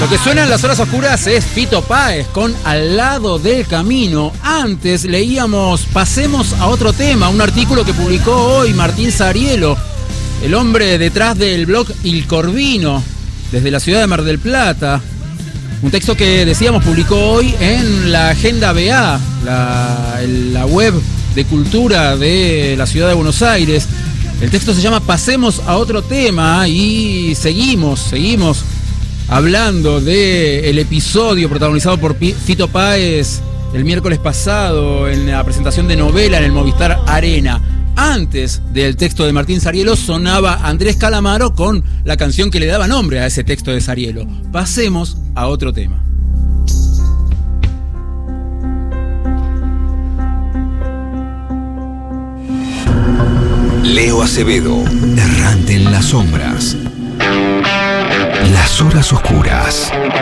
Lo que suena en las horas oscuras es Fito Páez con Al lado del camino. Antes leíamos Pasemos a otro tema, un artículo que publicó hoy Martín Sarielo, el hombre detrás del blog Il Corvino, desde la ciudad de Mar del Plata. Un texto que, decíamos, publicó hoy en la Agenda BA, la web de cultura de la ciudad de Buenos Aires. El texto se llama Pasemos a otro tema y seguimos hablando del episodio protagonizado por Fito Páez el miércoles pasado en la presentación de Novela en el Movistar Arena. Antes del texto de Martín Sarielo sonaba Andrés Calamaro con la canción que le daba nombre a ese texto de Sarielo. Pasemos a otro tema. Leo Acevedo, errante en las sombras. Las horas oscuras.